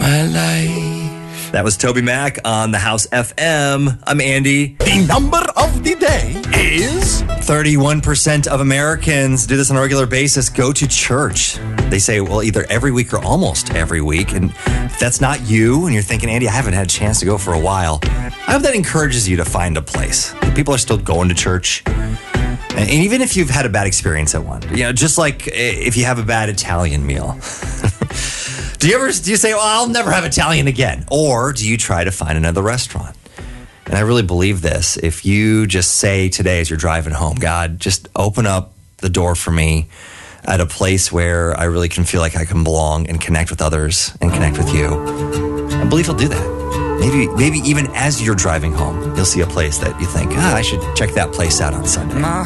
my life. That was Toby Mac on the House FM. I'm Andy. The number of the day is 31% of Americans do this on a regular basis, go to church. They say, well, either every week or almost every week. And if that's not you and you're thinking, Andy, I haven't had a chance to go for a while, I hope that encourages you to find a place. People are still going to church. And even if you've had a bad experience at one, just like if you have a bad Italian meal. Do you say, well, I'll never have Italian again? Or do you try to find another restaurant? And I really believe this. If you just say today as you're driving home, God, just open up the door for me at a place where I really can feel like I can belong and connect with others and connect with you. I believe he'll do that. Maybe even as you're driving home, you'll see a place that you think, I should check that place out on Sunday.